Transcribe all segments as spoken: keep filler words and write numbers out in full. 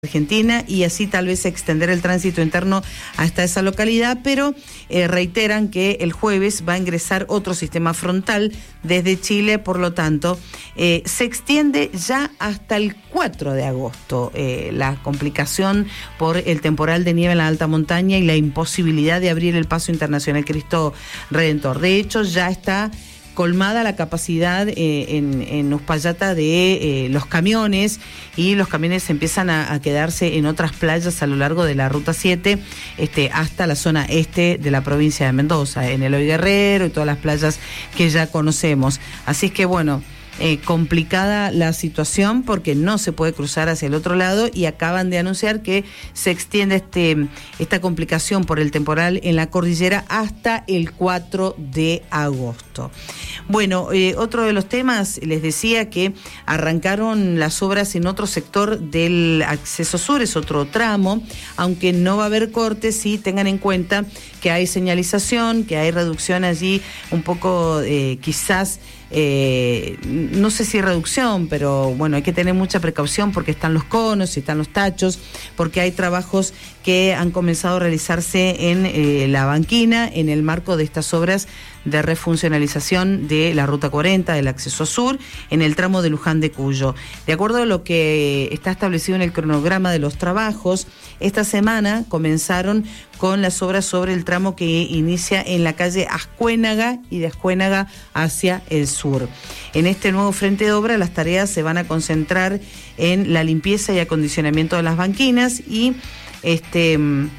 Argentina y así tal vez extender el tránsito interno hasta esa localidad, pero eh, reiteran que el jueves va a ingresar otro sistema frontal desde Chile, por lo tanto eh, se extiende ya hasta el cuatro de agosto eh, la complicación por el temporal de nieve en la alta montaña y la imposibilidad de abrir el paso internacional Cristo Redentor. De hecho, ya está colmada la capacidad eh, en, en Uspallata de eh, los camiones, y los camiones empiezan a, a quedarse en otras playas a lo largo de la Ruta siete este, hasta la zona este de la provincia de Mendoza, en Eloy Guerrero y todas las playas que ya conocemos. Así es que bueno, Eh, complicada la situación porque no se puede cruzar hacia el otro lado, y acaban de anunciar que se extiende este, esta complicación por el temporal en la cordillera hasta el cuatro de agosto. Bueno, eh, otro de los temas, les decía que arrancaron las obras en otro sector del acceso sur, es otro tramo, aunque no va a haber cortes, sí tengan en cuenta que hay señalización, que hay reducción allí, un poco eh, quizás Eh, no sé si reducción, pero bueno, hay que tener mucha precaución porque están los conos y están los tachos, porque hay trabajos que han comenzado a realizarse en eh, la banquina en el marco de estas obras de refuncionalización de la Ruta cuarenta del acceso sur en el tramo de Luján de Cuyo. De acuerdo a lo que está establecido en el cronograma de los trabajos, esta semana comenzaron con las obras sobre el tramo que inicia en la calle Ascuénaga y de Ascuénaga hacia el sur. En este nuevo frente de obra, las tareas se van a concentrar en la limpieza y acondicionamiento de las banquinas, y este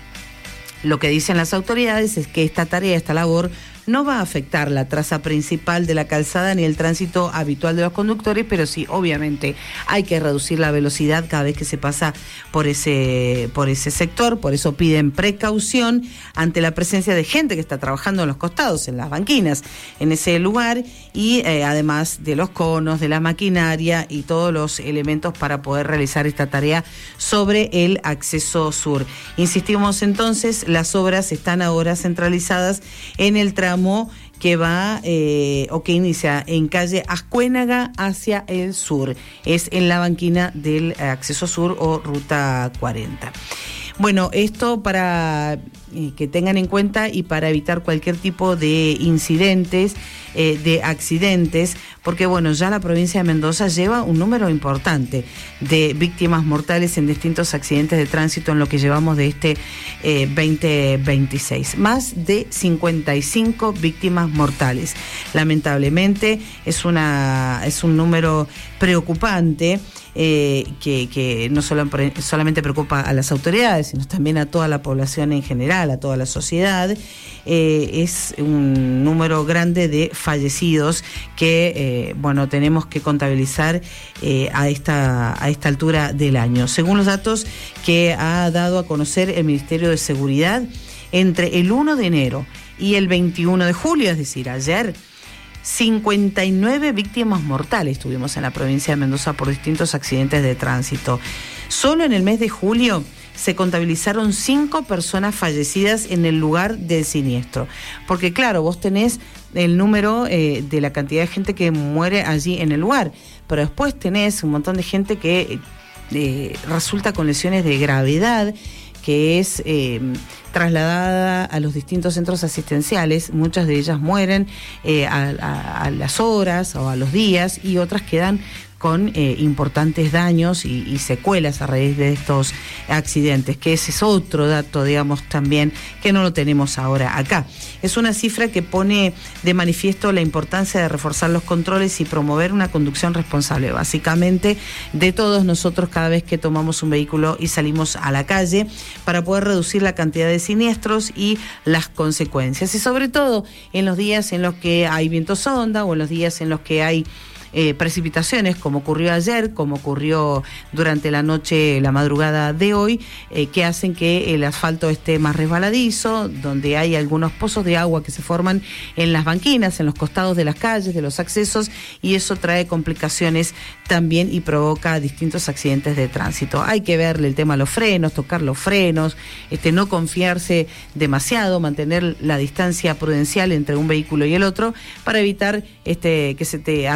lo que dicen las autoridades es que esta tarea, esta labor, no va a afectar la traza principal de la calzada ni el tránsito habitual de los conductores, pero sí, obviamente, hay que reducir la velocidad cada vez que se pasa por ese, por ese sector. Por eso piden precaución ante la presencia de gente que está trabajando en los costados, en las banquinas, en ese lugar, y eh, además de los conos, de la maquinaria y todos los elementos para poder realizar esta tarea sobre el acceso sur. Insistimos entonces, las obras están ahora centralizadas en el tramo que va eh, o que inicia en calle Ascuénaga hacia el sur. Es en la banquina del acceso sur o Ruta cuarenta. Bueno, esto para eh, que tengan en cuenta y para evitar cualquier tipo de incidentes, eh, de accidentes, porque bueno, ya la provincia de Mendoza lleva un número importante de víctimas mortales en distintos accidentes de tránsito en lo que llevamos de este eh, veinte veintiséis. Más de cincuenta y cinco víctimas mortales. Lamentablemente es, una, es un número preocupante. Eh, que, que no solo, solamente preocupa a las autoridades, sino también a toda la población en general, a toda la sociedad. Eh, es un número grande de fallecidos que, eh, bueno, tenemos que contabilizar eh, a, esta, a esta altura del año. Según los datos que ha dado a conocer el Ministerio de Seguridad, entre el uno de enero y el veintiuno de julio, es decir, ayer, cincuenta y nueve víctimas mortales tuvimos en la provincia de Mendoza por distintos accidentes de tránsito. Solo en el mes de julio se contabilizaron cinco personas fallecidas en el lugar del siniestro. Porque claro, vos tenés el número eh, de la cantidad de gente que muere allí en el lugar, pero después tenés un montón de gente que eh, resulta con lesiones de gravedad, que es eh, trasladada a los distintos centros asistenciales. Muchas de ellas mueren eh, a, a, a las horas o a los días, y otras quedan con eh, importantes daños y, y secuelas a raíz de estos accidentes, que ese es otro dato, digamos, también, que no lo tenemos ahora acá. Es una cifra que pone de manifiesto la importancia de reforzar los controles y promover una conducción responsable, básicamente, de todos nosotros cada vez que tomamos un vehículo y salimos a la calle, para poder reducir la cantidad de siniestros y las consecuencias. Y sobre todo en los días en los que hay viento sonda o en los días en los que hay Eh, precipitaciones, como ocurrió ayer, como ocurrió durante la noche, la madrugada de hoy, eh, que hacen que el asfalto esté más resbaladizo, donde hay algunos pozos de agua que se forman en las banquinas, en los costados de las calles, de los accesos, y eso trae complicaciones también y provoca distintos accidentes de tránsito. Hay que verle el tema a los frenos, tocar los frenos, este, no confiarse demasiado, mantener la distancia prudencial entre un vehículo y el otro, para evitar este, que se te arruine la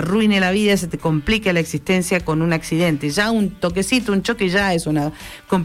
la vida, se te complica la existencia con un accidente. Ya un toquecito, un choque ya es una complicación